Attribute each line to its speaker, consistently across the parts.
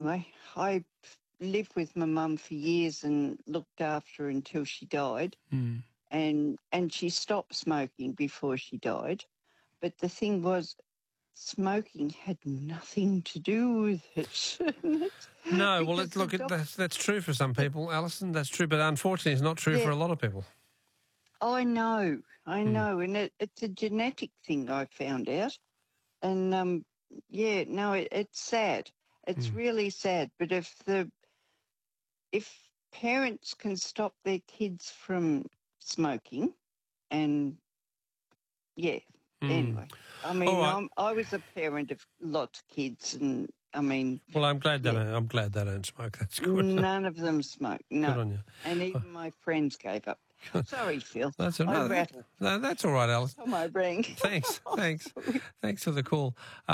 Speaker 1: I lived with my mum for years and looked after her until she died. And she stopped smoking before she died. But the thing was, smoking had nothing to do with it.
Speaker 2: No, well, that's true for some people, Alison. That's true, but unfortunately, it's not true for a lot of people.
Speaker 1: I know, and it's a genetic thing. I found out, and it's sad. It's really sad. But if parents can stop their kids from smoking, and anyway, I mean, I was a parent of lots of kids, and I mean,
Speaker 2: well, I'm glad they don't smoke. That's good.
Speaker 1: None of them smoke. No,
Speaker 2: good on you.
Speaker 1: And even my friends gave up. Sorry, Phil.
Speaker 2: That's all right. No, that's all right, Alison.
Speaker 1: On my brain.
Speaker 2: Thanks for the call.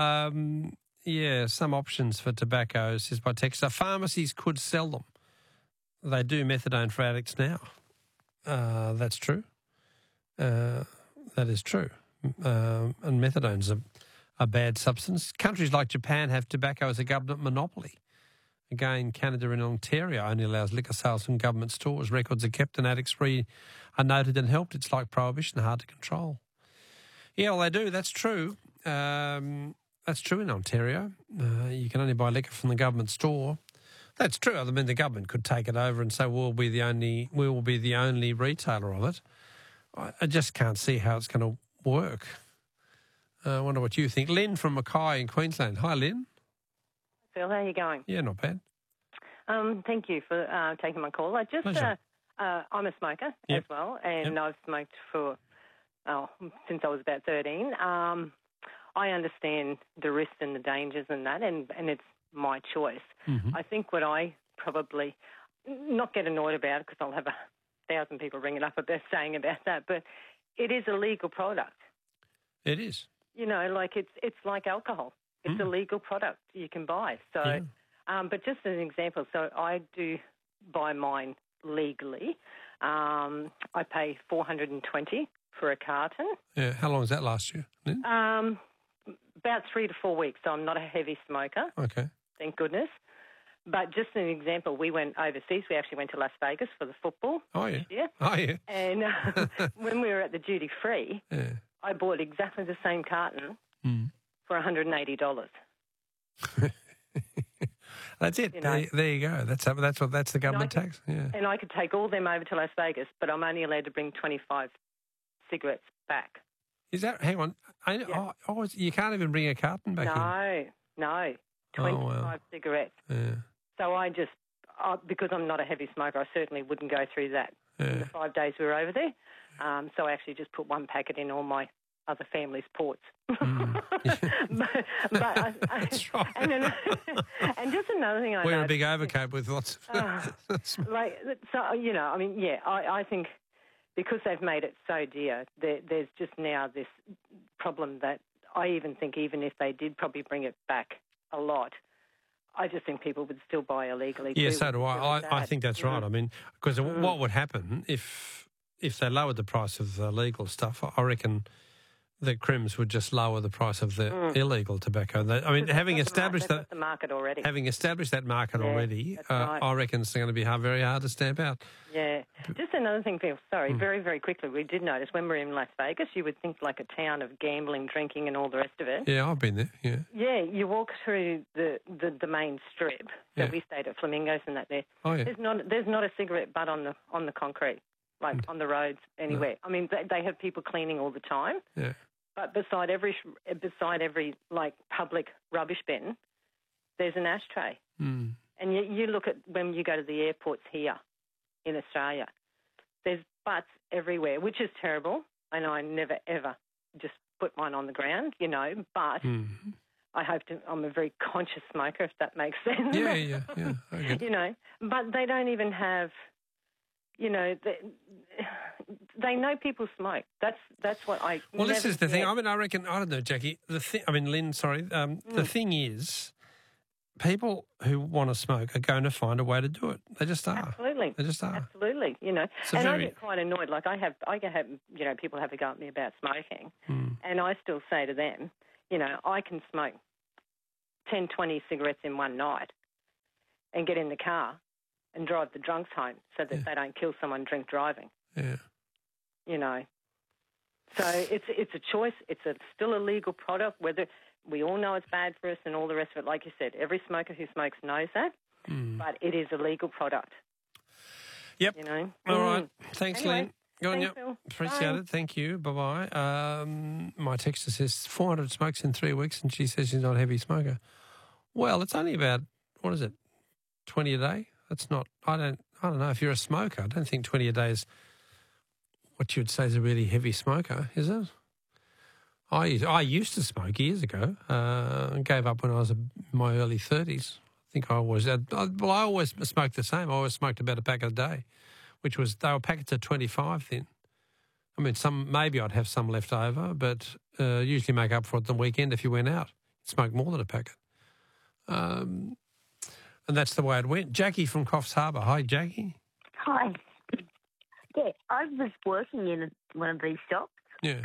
Speaker 2: Some options for tobacco, says by text. Pharmacies could sell them. They do methadone for addicts now. That's true. That is true. And methadone's a bad substance. Countries like Japan have tobacco as a government monopoly. Again, Canada and Ontario only allows liquor sales from government stores. Records are kept and addicts are noted and helped. It's like prohibition, hard to control. Yeah, well, they do. That's true. That's true in Ontario. You can only buy liquor from the government store. That's true. I mean, the government could take it over and say, we will be the only retailer of it. I just can't see how it's going to work. I wonder what you think. Lynn from Mackay in Queensland. Hi, Lynn.
Speaker 3: Phil, how are you going?
Speaker 2: Yeah, not bad.
Speaker 3: Thank you for taking my call. I'm a smoker as well, and I've smoked since I was about 13. I understand the risks and the dangers and that, and it's my choice. I think what I probably not get annoyed about, because I'll have 1,000 people ringing up saying about that, but it is a legal product.
Speaker 2: It is.
Speaker 3: You know, like it's like alcohol. It's a legal product you can buy. So, but just as an example, so I do buy mine legally. I pay $420 for a carton.
Speaker 2: Yeah. How long does that last you, Lynn?
Speaker 3: About 3 to 4 weeks. So I'm not a heavy smoker.
Speaker 2: Okay.
Speaker 3: Thank goodness. But just an example, we went overseas. We actually went to Las Vegas for the football.
Speaker 2: Oh, yeah.
Speaker 3: This year.
Speaker 2: Oh, yeah.
Speaker 3: And when we were at the duty free, I bought exactly the same carton for $180.
Speaker 2: That's it. There you go. That's the government tax. Yeah.
Speaker 3: And I could take all them over to Las Vegas, but I'm only allowed to bring 25 cigarettes back.
Speaker 2: Is that? Hang on. You can't even bring a carton back in?
Speaker 3: No. 25 cigarettes.
Speaker 2: Yeah.
Speaker 3: So because I'm not a heavy smoker, I certainly wouldn't go through that in the 5 days we were over there. So I actually just put one packet in all my other family's ports.
Speaker 2: That's right.
Speaker 3: And just another thing I
Speaker 2: wear a big overcoat with lots of...
Speaker 3: I think because they've made it so dear, there's just now this problem that I even think even if they did probably bring it back a lot, I just think people would still buy illegally.
Speaker 2: Yeah, so do I. I think that's right. I mean, because what would happen if they lowered the price of the legal stuff, I reckon the Crims would just lower the price of the illegal tobacco. Having established that
Speaker 3: market already,
Speaker 2: right. I reckon it's going to be very hard to stamp out.
Speaker 3: Yeah. Just another thing, Phil. Sorry, very, very quickly. We did notice when we were in Las Vegas, you would think like a town of gambling, drinking, and all the rest of it.
Speaker 2: Yeah, I've been there. Yeah.
Speaker 3: Yeah, you walk through the main strip. So we stayed at Flamingos and that there.
Speaker 2: Oh yeah.
Speaker 3: There's not a cigarette butt on the concrete, like on the roads anywhere. No. I mean, they have people cleaning all the time.
Speaker 2: Yeah.
Speaker 3: But beside every like public rubbish bin, there's an ashtray. And you look at when you go to the airports here in Australia, there's butts everywhere, which is terrible. I know I never ever just put mine on the ground, but I'm a very conscious smoker, if that makes sense.
Speaker 2: Yeah. Okay.
Speaker 3: But they don't even have. They know people smoke. That's what I.
Speaker 2: Well, this is the thing. I mean, I reckon. I don't know, Jackie. Lynn. Sorry. The thing is, people who want to smoke are going to find a way to do it. They just are.
Speaker 3: Absolutely.
Speaker 2: They just are.
Speaker 3: Absolutely. I get quite annoyed. Like I have. People have a go at me about smoking, and I still say to them, I can smoke 10, 20 cigarettes in one night. and get in the car and drive the drunks home so that they don't kill someone drink driving.
Speaker 2: Yeah.
Speaker 3: You know. So it's a choice. It's still a legal product, whether we all know it's bad for us and all the rest of it. Like you said, every smoker who smokes knows that, but it is a legal product.
Speaker 2: Yep.
Speaker 3: You know.
Speaker 2: All right. Thanks,
Speaker 3: anyway,
Speaker 2: Lynn. Go on,
Speaker 3: thanks, Phil.
Speaker 2: Appreciate
Speaker 3: Bye.
Speaker 2: it. Thank you. Bye-bye. My texter says 400 smokes in 3 weeks, and she says she's not a heavy smoker. Well, it's only about, 20 a day? That's not, I don't know. If you're a smoker, I don't think 20 a day is what you would say is a really heavy smoker, is it? I used to smoke years ago and gave up when I was in my early 30s. I think I always had, I always smoked the same. I always smoked about a packet a day, which was, they were packets of 25 then. I mean, maybe I'd have some left over, but usually make up for it the weekend if you went out. Smoke more than a packet. And that's the way it went. Jackie from Coffs Harbour. Hi, Jackie.
Speaker 4: Hi. Yeah, I was working in one of these shops.
Speaker 2: Yeah.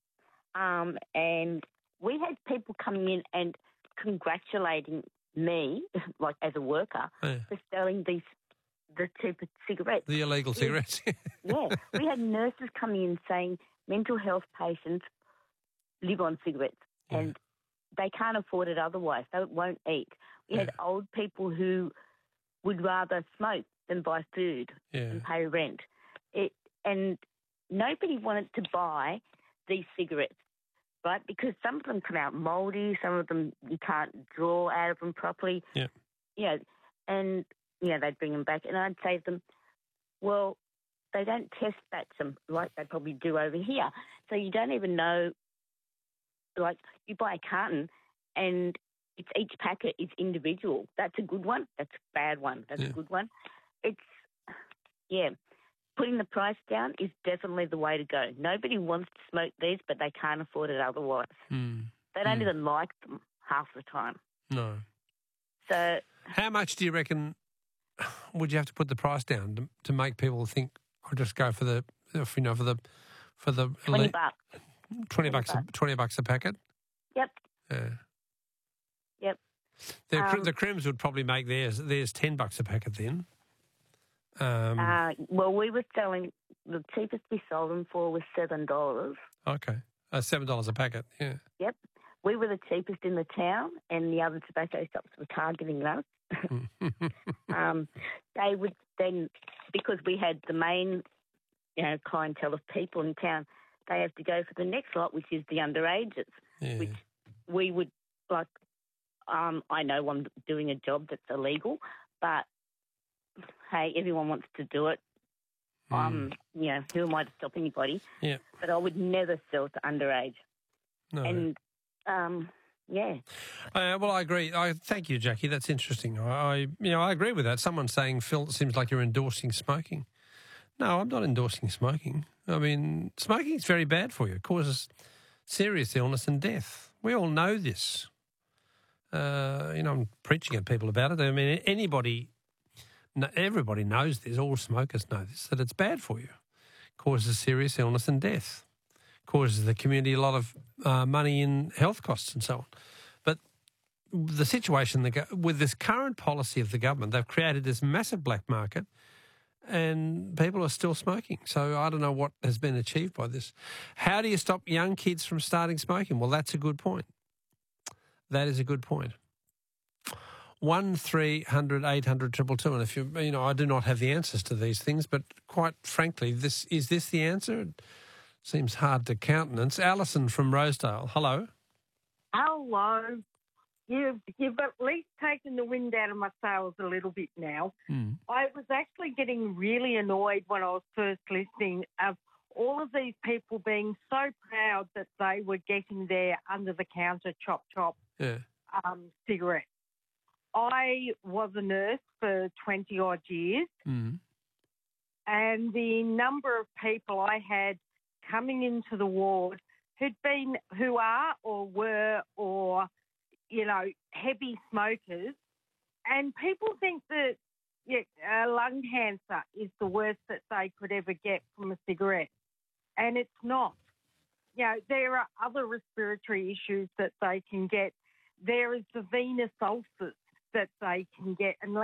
Speaker 4: And we had people coming in and congratulating me, like as a worker, for selling the cheaper cigarettes.
Speaker 2: The illegal cigarettes.
Speaker 4: Yeah. We had nurses coming in saying mental health patients live on cigarettes and they can't afford it otherwise. They won't eat. We had old people who would rather smoke than buy food and pay rent. And nobody wanted to buy these cigarettes, right? Because some of them come out mouldy, some of them you can't draw out of them properly.
Speaker 2: Yeah.
Speaker 4: And they'd bring them back. And I'd say to them, well, they don't test batch them like they probably do over here. So you don't even know, like you buy a carton and each packet is individual. That's a good one. That's a bad one. That's a good one. Putting the price down is definitely the way to go. Nobody wants to smoke these, but they can't afford it otherwise. They don't even like them half the time.
Speaker 2: No.
Speaker 4: So,
Speaker 2: how much do you reckon would you have to put the price down to make people think, I'll just go for the $20. $20 $20 a packet?
Speaker 4: Yep.
Speaker 2: Yeah.
Speaker 4: Yep.
Speaker 2: The Crims would probably make theirs $10 a packet then.
Speaker 4: Well, we were selling, the cheapest we sold them for was $7.
Speaker 2: Okay. $7 a packet, yeah.
Speaker 4: Yep. We were the cheapest in the town and the other tobacco shops were targeting us. They would then, because we had the main, clientele of people in town, they have to go for the next lot, which is the underages, which we would, like, I know I'm doing a job that's illegal, but hey, everyone wants to do it. Who am I to stop anybody?
Speaker 2: Yeah.
Speaker 4: But I would never sell to underage.
Speaker 2: No.
Speaker 4: And,
Speaker 2: well, I agree. Thank you, Jackie. That's interesting. I agree with that. Someone's saying, Phil, it seems like you're endorsing smoking. No, I'm not endorsing smoking. I mean, smoking is very bad for you. It causes serious illness and death. We all know this. I'm preaching at people about it. I mean, everybody knows this, all smokers know this, that it's bad for you. Causes serious illness and death. Causes the community a lot of money in health costs and so on. But the situation with this current policy of the government, they've created this massive black market and people are still smoking. So I don't know what has been achieved by this. How do you stop young kids from starting smoking? Well, that's a good point. That is a good point. 1300 800 222. And if I do not have the answers to these things, but quite frankly, is this the answer? It seems hard to countenance. Alison from Rosedale. Hello.
Speaker 5: Hello. You've at least taken the wind out of my sails a little bit now. I was actually getting really annoyed when I was first listening of all of these people being so proud that they were getting their under-the-counter chop cigarettes. I was a nurse for 20-odd years, and the number of people I had coming into the ward who are or were or, heavy smokers, and people think that lung cancer is the worst that they could ever get from a cigarette, and it's not. There are other respiratory issues that they can get. There is the venous ulcers that they can get, and